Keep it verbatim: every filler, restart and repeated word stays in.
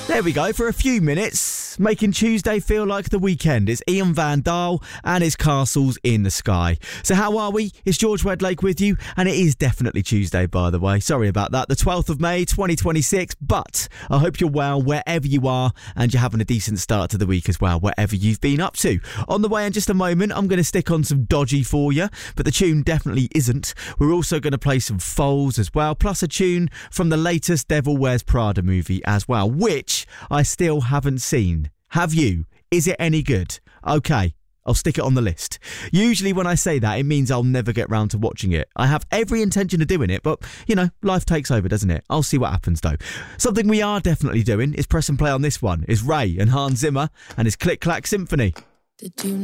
There we go, for a few minutes, making Tuesday feel like the weekend. It's Ian Van Dahl and his Castles in the Sky. So how are we? It's George Wedlake with you, and it is definitely Tuesday, by the way. Sorry about that. The twelfth of May, twenty twenty-six, but I hope you're well wherever you are, and you're having a decent start to the week as well, wherever you've been up to. On the way in just a moment, I'm going to stick on some Dodgy for you, but the tune definitely isn't. We're also going to play some Foals as well, plus a tune from the latest Devil Wears Prada movie as well, which I still haven't seen. Have you? Is it any good? Okay, I'll stick it on the list. Usually when I say that, it means I'll never get round to watching it. I have every intention of doing it, but, you know, life takes over, doesn't it? I'll see what happens, though. Something we are definitely doing is press and play on this one. Is Ray and Hans Zimmer and his Click Clack Symphony. Did you